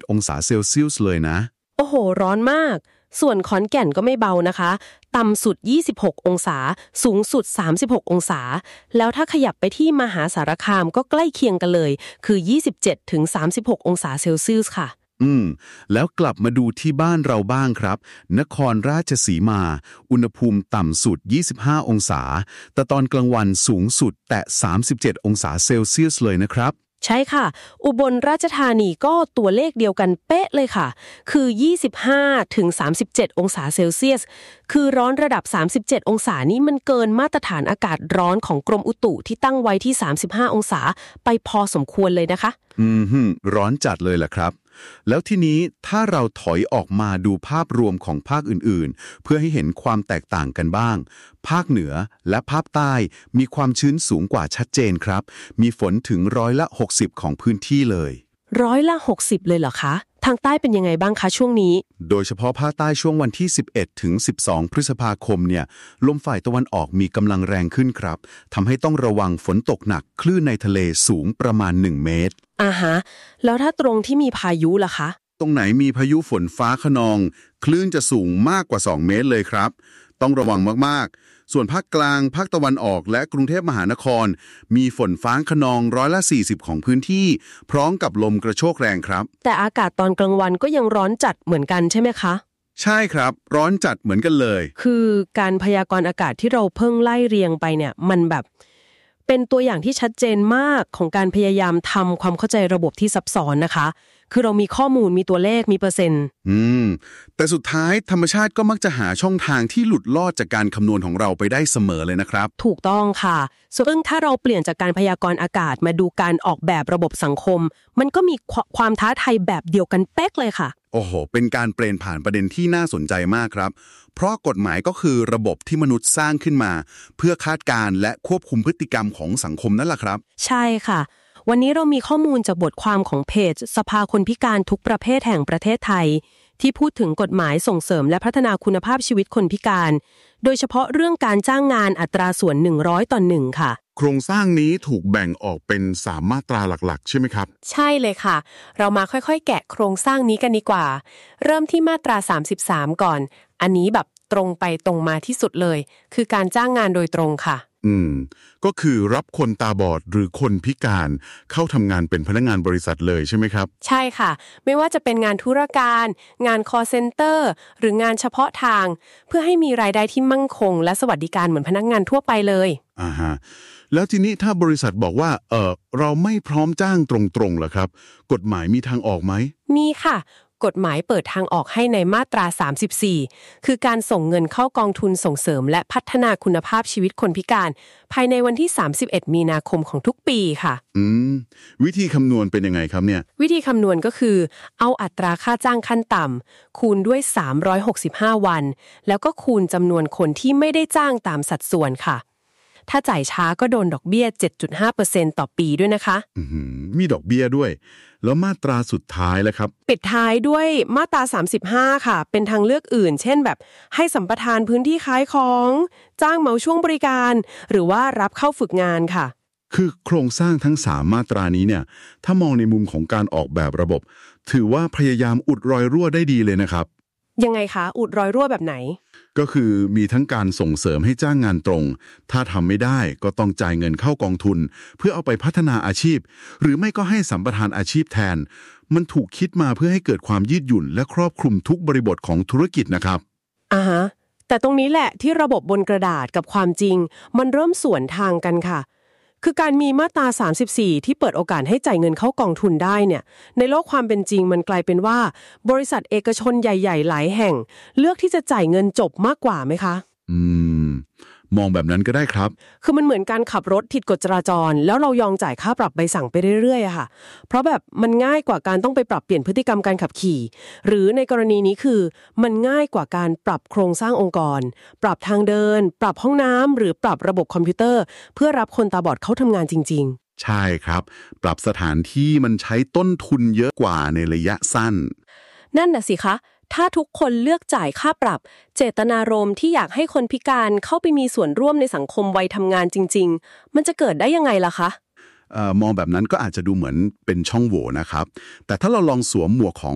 องศาเซลเซียสเลยนะโอ้โหร้อนมากส่วนขอนแก่นก็ไม่เบานะคะต่ำสุด26องศาสูงสุด36องศาแล้วถ้าขยับไปที่มหาสารคามก็ใกล้เคียงกันเลยคือ27ถึง36องศาเซลเซียสค่ะแล้วกลับมาดูที่บ้านเราบ้างครับนครราชสีมาอุณหภูมิต่ำสุด25องศาแต่ตอนกลางวันสูงสุดแตะ37องศาเซลเซียสเลยนะครับใช่ค่ะอุบลราชธานีก็ตัวเลขเดียวกันเป๊ะเลยค่ะคือ25ถึง37องศาเซลเซียสคือร้อนระดับ37องศานี่มันเกินมาตรฐานอากาศร้อนของกรมอุตุที่ตั้งไว้ที่35องศาไปพอสมควรเลยนะคะร้อนจัดเลยล่ะครับแล้วทีนี้ถ้าเราถอยออกมาดูภาพรวมของภาคอื่นๆเพื่อให้เห็นความแตกต่างกันบ้างภาคเหนือและภาคใต้มีความชื้นสูงกว่าชัดเจนครับมีฝนถึง60%ของพื้นที่เลย 60%เลยเหรอคะทางใต้เป็นยังไงบ้างคะช่วงนี้โดยเฉพาะภาคใต้ช่วงวันที่11ถึง12พฤษภาคมเนี่ยลมฝ่ายตะวันออกมีกำลังแรงขึ้นครับทำให้ต้องระวังฝนตกหนักคลื่นในทะเลสูงประมาณ1เมตรแล้วถ้าตรงที่มีพายุล่ะคะตรงไหนมีพายุฝนฟ้าคะนองคลื่นจะสูงมากกว่า2เมตรเลยครับต้องระวังมากๆส่วนภาคกลางภาคตะวันออกและกรุงเทพมหานครมีฝนฟ้าคะนอง40%ของพื้นที่พร้อมกับลมกระโชกแรงครับแต่อากาศตอนกลางวันก็ยังร้อนจัดเหมือนกันใช่ไหมคะใช่ครับร้อนจัดเหมือนกันเลยคือการพยากรณ์อากาศที่เราเพิ่งไล่เรียงไปเนี่ยมันแบบเป็นตัวอย่างที่ชัดเจนมากของการพยายามทำความเข้าใจระบบที่ซับซ้อนนะคะคือเรามีข้อมูลมีตัวเลขมีเปอร์เซ็นต์แต่สุดท้ายธรรมชาติก็มักจะหาช่องทางที่หลุดลอดจากการคำนวณของเราไปได้เสมอเลยนะครับถูกต้องค่ะซึ่งถ้าเราเปลี่ยนจากการพยากรณ์อากาศมาดูการออกแบบระบบสังคมมันก็มีความท้าทายแบบเดียวกันเป๊ะเลยค่ะโอ้โหเป็นการเปลี่ยนผ่านประเด็นที่น่าสนใจมากครับเพราะกฎหมายก็คือระบบที่มนุษย์สร้างขึ้นมาเพื่อคาดการณ์และควบคุมพฤติกรรมของสังคมนั่นแหละครับใช่ค่ะวันนี้เรามีข้อมูลจากบทความของเพจสภาคนพิการทุกประเภทแห่งประเทศไทยที่พูดถึงกฎหมายส่งเสริมและพัฒนาคุณภาพชีวิตคนพิการโดยเฉพาะเรื่องการจ้างงานอัตราส่วน100:1ค่ะโครงสร้างนี้ถูกแบ่งออกเป็น3มาตราหลักๆใช่ไหมครับใช่เลยค่ะเรามาค่อยๆแกะโครงสร้างนี้กันดีกว่าเริ่มที่มาตรา33ก่อนอันนี้แบบตรงไปตรงมาที่สุดเลยคือการจ้างงานโดยตรงค่ะก็คือรับคนตาบอดหรือคนพิการเข้าทำงานเป็นพนักงานบริษัทเลยใช่ไหมครับใช่ค่ะไม่ว่าจะเป็นงานธุรการงาน call center หรืองานเฉพาะทางเพื่อให้มีรายได้ที่มั่งคงและสวัสดิการเหมือนพนักงานทั่วไปเลยแล้วทีนี้ถ้าบริษัทบอกว่าเราไม่พร้อมจ้างตรงๆล่ะครับกฎหมายมีทางออกไหมมีค่ะกฎหมายเปิดทางออกให้ในมาตรา34คือการส่งเงินเข้ากองทุนส่งเสริมและพัฒนาคุณภาพชีวิตคนพิการภายในวันที่31มีนาคมของทุกปีค่ะวิธีคำนวณเป็นยังไงครับเนี่ยวิธีคำนวณก็คือเอาอัตราค่าจ้างขั้นต่ำคูณด้วย365วันแล้วก็คูณจำนวนคนที่ไม่ได้จ้างตามสัดส่วนค่ะถ้าจ่ายช้าก็โดนดอกเบี้ย 7.5% ต่อปีด้วยนะคะมีดอกเบี้ยด้วยแล้วมาตราสุดท้ายแล้วครับปิดท้ายด้วยมาตรา35ค่ะเป็นทางเลือกอื่นเช่นแบบให้สัมปทานพื้นที่ขายของจ้างเหมาช่วงบริการหรือว่ารับเข้าฝึกงานค่ะคือโครงสร้างทั้ง3มาตรานี้เนี่ยถ้ามองในมุมของการออกแบบระบบถือว่าพยายามอุดรอยรั่วได้ดีเลยนะครับยังไงคะอุดรอยรั่วแบบไหนก็คือมีทั้งการส่งเสริมให้จ้างงานตรงถ้าทำไม่ได้ก็ต้องจ่ายเงินเข้ากองทุนเพื่อเอาไปพัฒนาอาชีพหรือไม่ก็ให้สัมปทานอาชีพแทนมันถูกคิดมาเพื่อให้เกิดความยืดหยุ่นและครอบคลุมทุกบริบทของธุรกิจนะครับแต่ตรงนี้แหละที่ระบบบนกระดาษกับความจริงมันเริ่มสวนทางกันค่ะคือการมีมาตรา34ที่เปิดโอกาสให้จ่ายเงินเข้ากองทุนได้เนี่ยในโลกความเป็นจริงมันกลายเป็นว่าบริษัทเอกชนใหญ่ๆหลายแห่งเลือกที่จะจ่ายเงินจบมากกว่าไหมคะมองแบบนั้นก็ได้ครับคือมันเหมือนการขับรถผิดกฎจราจรแล้วเรายอมจ่ายค่าปรับใบสั่งไปเรื่อยๆอะค่ะเพราะแบบมันง่ายกว่าการต้องไปปรับเปลี่ยนพฤติกรรมการขับขี่หรือในกรณีนี้คือมันง่ายกว่าการปรับโครงสร้างองค์กรปรับทางเดินปรับห้องน้ำหรือปรับระบบคอมพิวเตอร์เพื่อรับคนตาบอดเข้าทำงานจริงๆใช่ครับปรับสถานที่มันใช้ต้นทุนเยอะกว่าในระยะสั้นนั่นน่ะสิคะถ้าทุกคนเลือกจ่ายค่าปรับเจตนารมณ์ที่อยากให้คนพิการเข้าไปมีส่วนร่วมในสังคมวัยทำงานจริงๆมันจะเกิดได้ยังไงล่ะคะมองแบบนั้นก็อาจจะดูเหมือนเป็นช่องโหว่นะครับแต่ถ้าเราลองสวมหมวกของ